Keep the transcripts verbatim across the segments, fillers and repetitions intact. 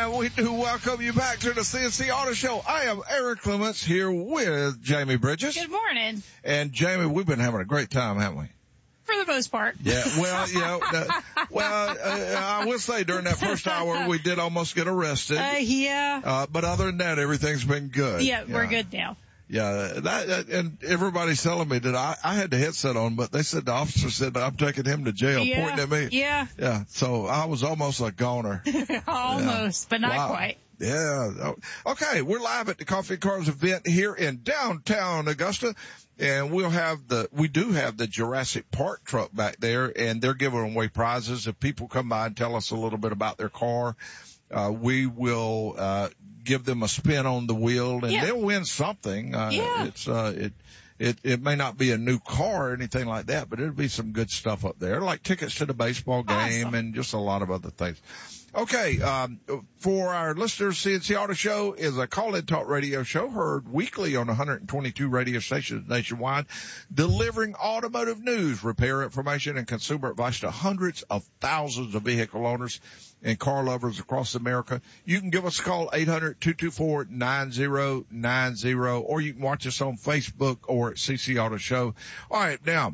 And we do welcome you back to the C N C Auto Show. I am Eric Clements here with Jamie Bridges. Good morning. And Jamie, we've been having a great time, haven't we? For the most part. Yeah, well, you know, uh, well, uh, I will say during that first hour we did almost get arrested. Uh, yeah. Uh, but other than that, everything's been good. Yeah, we're yeah. good now. Yeah, that, and everybody's telling me that I, I had the headset on, but they said the officer said I'm taking him to jail, yeah, pointing at me. Yeah. Yeah, so I was almost a goner. Almost, yeah. But not wow. quite. Yeah. Okay, we're live at the Coffee and Cars event here in downtown Augusta, and we'll have the, we do have the Jurassic Park truck back there, and they're giving away prizes. If people come by and tell us a little bit about their car, uh, we will, uh, give them a spin on the wheel and yeah. they'll win something. Uh, yeah. it's, uh, it, it, it may not be a new car or anything like that, but it'll be some good stuff up there, like tickets to the baseball game awesome. And just a lot of other things. Okay, um, for our listeners, C N C Auto Show is a call-in talk radio show heard weekly on one hundred twenty-two radio stations nationwide, delivering automotive news, repair information, and consumer advice to hundreds of thousands of vehicle owners and car lovers across America. You can give us a call, eight hundred, two two four, nine zero nine zero, or you can watch us on Facebook or at C C Auto Show. All right, now,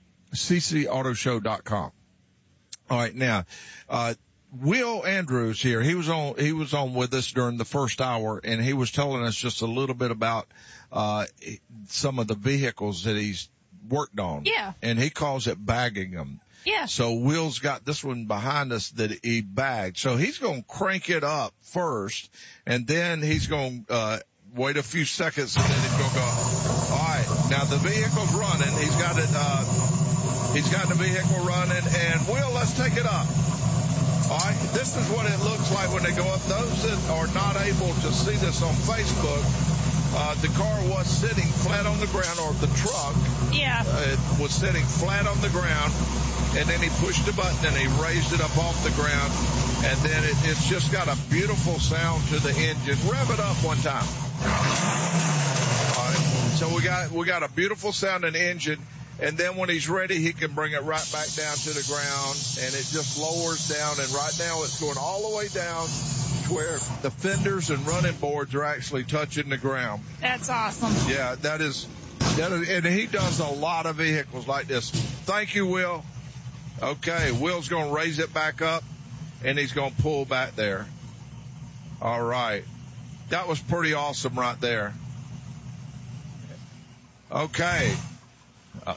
C C auto show dot com. All right, now, uh, Will Andrews here, he was on, he was on with us during the first hour, and he was telling us just a little bit about, uh, some of the vehicles that he's worked on. Yeah. And he calls it bagging them. Yeah. So Will's got this one behind us that he bagged. So he's going to crank it up first, and then he's going to, uh, wait a few seconds, and then he's going to go, all right, now the vehicle's running. He's got it, uh, he's got the vehicle running, and Will, let's take it up. All right, this is what it looks like when they go up. Those that are not able to see this on Facebook, uh, the car was sitting flat on the ground, or the truck. Yeah. Uh, it was sitting flat on the ground, and then he pushed the button and he raised it up off the ground, and then it, it's just got a beautiful sound to the engine. Rev it up one time. All right, so we got we got a beautiful sounding engine. And then when he's ready, he can bring it right back down to the ground, and it just lowers down. And right now it's going all the way down to where the fenders and running boards are actually touching the ground. That's awesome. Yeah, that is, that is, and he does a lot of vehicles like this. Thank you, Will. Okay, Will's going to raise it back up, and he's going to pull back there. All right. That was pretty awesome right there. Okay. Uh,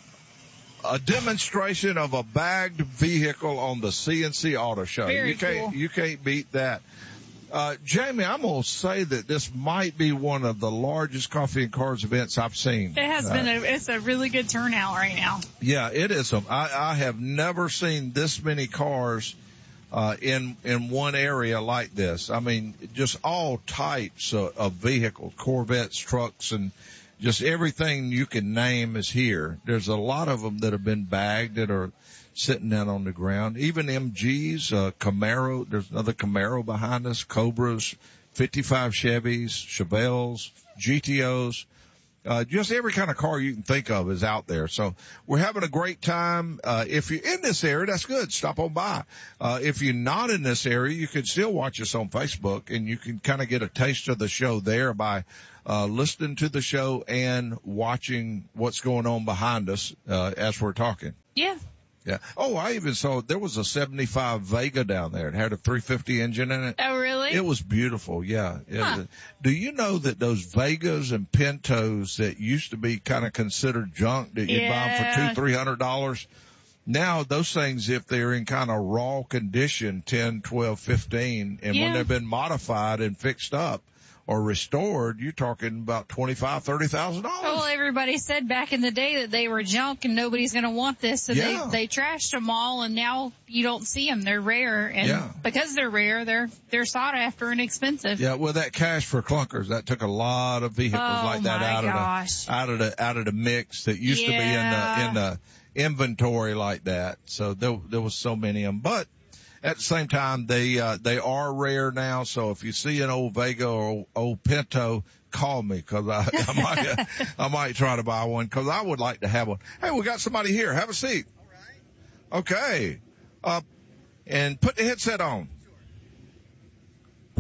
a demonstration of a bagged vehicle on the C N C Auto Show. Very you can't, cool. You can't beat that. Uh, Jamie, I'm going to say that this might be one of the largest Coffee and Cars events I've seen. It has uh, been a, it's a really good turnout right now. Yeah, it is. A, I, I have never seen this many cars, uh, in, in one area like this. I mean, just all types of, of vehicles, Corvettes, trucks, and just everything you can name is here. There's a lot of them that have been bagged that are sitting down on the ground. Even M Gs, uh, Camaro, there's another Camaro behind us, Cobras, fifty-five Chevys, Chevelles, G T Os. Uh, just every kind of car you can think of is out there. So we're having a great time. Uh, if you're in this area, that's good. Stop on by. Uh, if you're not in this area, you can still watch us on Facebook, and you can kind of get a taste of the show there by, uh, listening to the show and watching what's going on behind us, uh, as we're talking. Yeah. Yeah. Oh, I even saw there was a seventy-five Vega down there. It had a three fifty engine in it. Oh, really? It was beautiful. Yeah. Huh. It, do you know that those Vegas and Pintos that used to be kind of considered junk that you yeah. buy them for two, three hundred dollars? Now those things, if they're in kind of raw condition, ten, twelve, fifteen, and yeah. when they've been modified and fixed up or restored, you're talking about twenty-five, thirty thousand dollars. Well, everybody said back in the day that they were junk and nobody's going to want this, so yeah. they they trashed them all, and now you don't see them. They're rare, and yeah. because they're rare, they're they're sought after and expensive. Yeah, well, that cash for clunkers, that took a lot of vehicles oh, like that out gosh. of the out of the out of the mix that used yeah. to be in the in the inventory like that. So there there was so many of them, but at the same time, they, uh, they are rare now. So if you see an old Vega or old, old Pinto, call me, cause I, I might, I might try to buy one, cause I would like to have one. Hey, we got somebody here. Have a seat. All right. Okay. Uh, and put the headset on.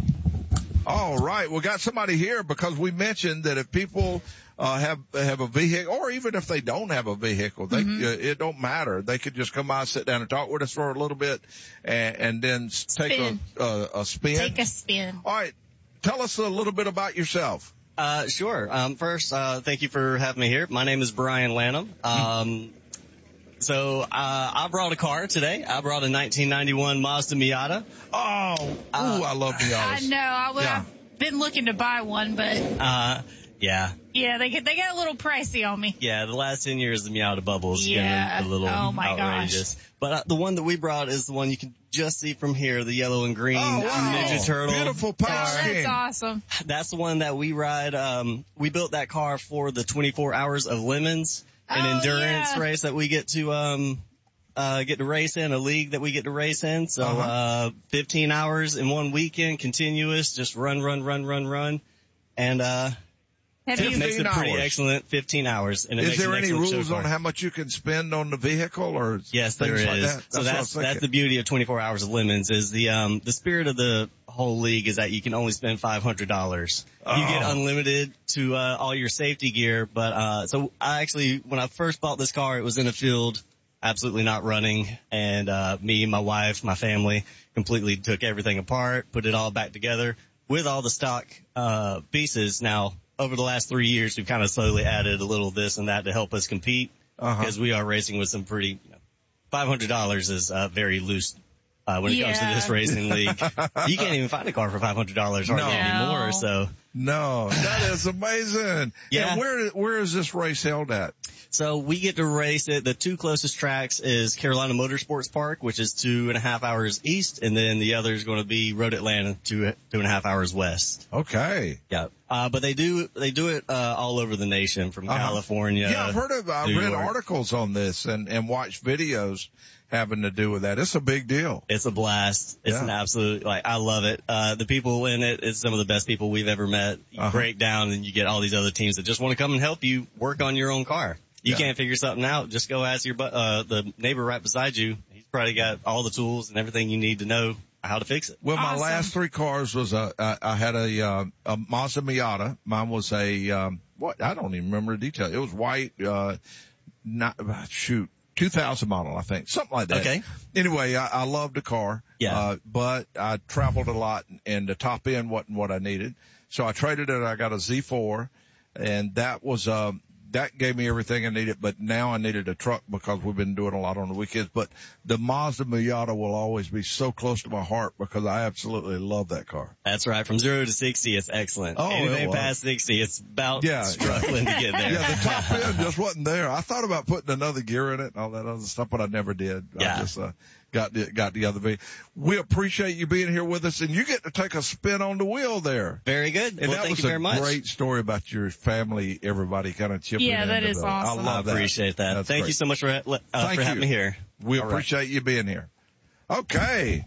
All right. We got somebody here because we mentioned that if people uh, have have a vehicle, or even if they don't have a vehicle, they Mm-hmm. uh, it don't matter. They could just come by, sit down, and talk with us for a little bit, and, and then s- take Spin. a, a a spin. Take a spin. All right. Tell us a little bit about yourself. Uh, sure. Um, first, uh, thank you for having me here. My name is Brian Lanham. Um, so, uh, I brought a car today. I brought a nineteen ninety-one Mazda Miata. Oh, ooh, Uh, I love Miatas. I know. I would, Yeah. I've been looking to buy one, but Uh, yeah. yeah, they get they get a little pricey on me. Yeah, the last ten years, the Miata bubble's Yeah. getting a little Oh, my outrageous. But uh, the one that we brought is the one you can just see from here, the yellow and green Oh, wow. Ninja Turtle. Beautiful Oh, paint that's scheme. awesome. That's the one that we ride. Um, we built that car for the twenty-four Hours of Lemons, an Oh, endurance yeah. race that we get to um, uh, get to race in, a league that we get to race in. So Uh-huh. uh, fifteen hours in one weekend, continuous, just run, run, run, run, run, and uh, Have it you? makes a pretty hours. excellent fifteen hours. And it Is makes there an any excellent rules show on car. how much you can spend on the vehicle, or Yes, there things is. like that? So what I was that's thinking. that's the beauty of twenty-four Hours of Lemons is the um the spirit of the whole league is that you can only spend five hundred dollars. You get Oh. unlimited to uh, all your safety gear, but uh so I actually when I first bought this car, it was in a field, absolutely not running, and uh me, my wife, my family completely took everything apart, put it all back together with all the stock uh pieces. Now, over the last three years, we've kind of slowly added a little this and that to help us compete Uh-huh. because we are racing with some pretty, you know, five hundred dollars is uh, very loose uh, when it comes to Yeah. this racing league. You can't even find a car for five hundred dollars hardly No. anymore. So, No, that is amazing. Yeah. And where where is this race held at? so we get to race it. The two closest tracks is Carolina Motorsports Park, which is two and a half hours east, and then the other is going to be Road Atlanta, two two and a half hours west. Okay. Yeah, uh, but they do they do it uh, all over the nation, from Uh-huh. California. Yeah, I've heard of. I New read York. articles on this and and watched videos having to do with that. It's a big deal. It's a blast. It's Yeah. an absolute, like, I love it. Uh, the people in it, it's some of the best people we've ever met. You Uh-huh. break down and you get all these other teams that just want to come and help you work on your own car. You Yeah. can't figure something out. Just go ask your, bu- uh, the neighbor right beside you. He's probably got all the tools and everything you need to know how to fix it. Well, my Awesome. last three cars was a, I, I had a, uh, a Mazda Miata. Mine was a, um, what? I don't even remember the detail. It was white, uh, not, shoot, two thousand model, I think. Something like that. Okay. Anyway, I, I loved the car. Yeah. Uh, but I traveled a lot and the top end wasn't what I needed. So I traded it. I got a Z four and that was, um, that gave me everything I needed, but now I needed a truck because we've been doing a lot on the weekends. But the Mazda Miata will always be so close to my heart because I absolutely love that car. That's right. From zero to sixty, it's excellent. Oh, it Anything was. past sixty, it's about Yeah. struggling to get there. Yeah, the top end just wasn't there. I thought about putting another gear in it and all that other stuff, but I never did. Yeah. I just, uh, got the, got the other vehicle. We appreciate you being here with us and you get to take a spin on the wheel there. Very good. And well, that thank was you very a much. great story about your family, everybody kind of chipping in. Yeah, that into is the- awesome. I I love that. appreciate that. That's Thank great. you so much for, uh, Thank for having you. me here. We All right. appreciate you being here. Okay.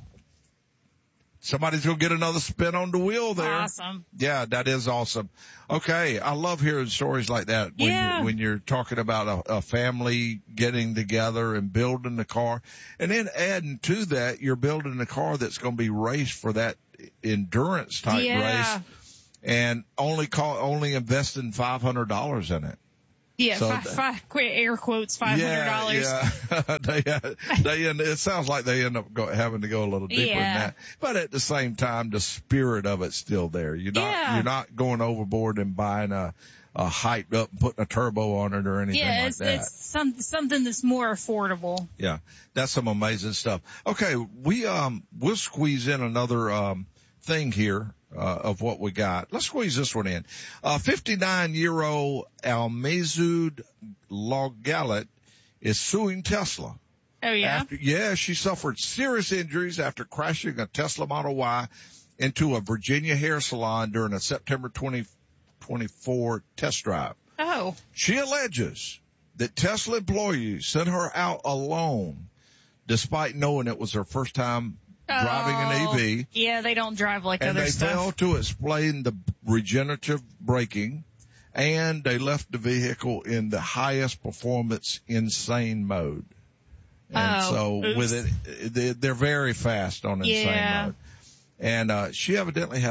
Somebody's gonna get another spin on the wheel there. Awesome. Yeah, that is awesome. Okay, I love hearing stories like that when Yeah. you when you're talking about a, a family getting together and building the car, and then adding to that, you're building a car that's going to be raced for that endurance type Yeah. race, and only call only investing five hundred dollars in it. Yeah, So five, that- five, quick air quotes, five hundred dollars. Yeah, yeah. they, uh, they end, it sounds like they end up go, having to go a little deeper than Yeah. that. But at the same time, the spirit of it's still there. You're not, Yeah. you're not going overboard and buying a, a hyped up and putting a turbo on it or anything Yeah, like it's that. it's some, something that's more affordable. Yeah, that's some amazing stuff. Okay, we um we'll squeeze in another um thing here uh, of what we got. Let's squeeze this one in. Uh fifty-nine year old Almazud Logalet is suing Tesla. Oh yeah. After, yeah, she suffered serious injuries after crashing a Tesla Model Y into a Virginia hair salon during a September twenty twenty-four test drive. Oh. She alleges that Tesla employees sent her out alone despite knowing it was her first time driving an Oh. E V. Yeah, they don't drive like And other they stuff. failed to explain the regenerative braking, and they left the vehicle in the highest performance insane mode. And Oh, so oops. with it, they- they're very fast on insane Yeah. mode. And, uh, she evidently had a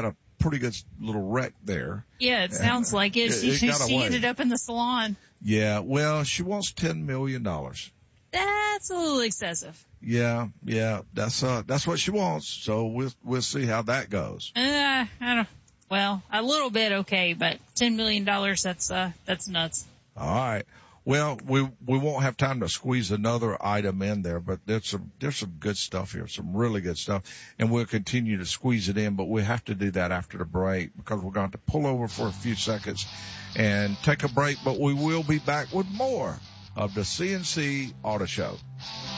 pretty good little wreck there. Yeah, it sounds like it. it, She, it she, got she away. ended up in the salon. Yeah, well, she wants ten million dollars. That's a little excessive. Yeah, yeah, that's uh, that's what she wants. So we'll we'll see how that goes. Uh, I don't. Well, a little bit okay, but ten million dollars, that's uh, that's nuts. All right. Well, we we won't have time to squeeze another item in there, but there's some there's some good stuff here, some really good stuff, and we'll continue to squeeze it in. But we have to do that after the break because we're going to pull over for a few seconds and take a break. But we will be back with more of the C N C Auto Show.